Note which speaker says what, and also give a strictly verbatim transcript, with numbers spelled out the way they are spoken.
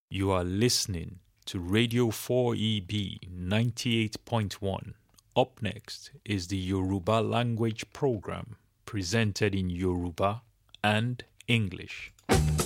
Speaker 1: You are listening to Radio four E B ninety-eight point one. Up next is the Yoruba language program presented in Yoruba and English.